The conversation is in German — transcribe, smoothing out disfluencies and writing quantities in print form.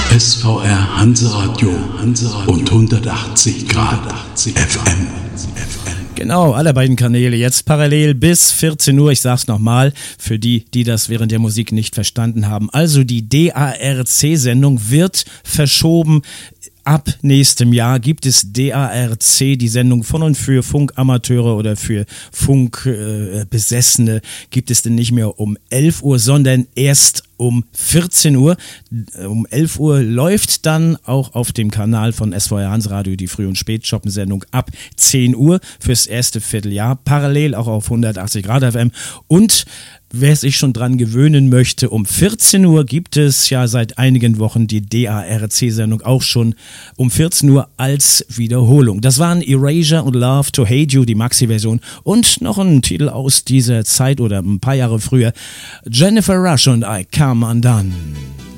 SVR Hanseradio und 180 Grad FM. Genau, alle beiden Kanäle jetzt parallel bis 14 Uhr. Ich sag's nochmal, für die das während der Musik nicht verstanden haben. Also die DARC-Sendung wird verschoben. Ab nächstem Jahr gibt es DARC, die Sendung von und für Funkamateure oder für Funkbesessene gibt es denn nicht mehr um 11 Uhr, sondern erst um 14 Uhr. Um 11 Uhr läuft dann auch auf dem Kanal von SVR Hanseradio die Früh- und Spätschoppen-Sendung ab 10 Uhr fürs erste Vierteljahr. Parallel auch auf 180 Grad FM. Und wer sich schon dran gewöhnen möchte, um 14 Uhr gibt es ja seit einigen Wochen die DARC-Sendung auch schon um 14 Uhr als Wiederholung. Das waren Erasure und Love to Hate You, die Maxi-Version, und noch ein Titel aus dieser Zeit oder ein paar Jahre früher. Jennifer Rush und I Come Undone.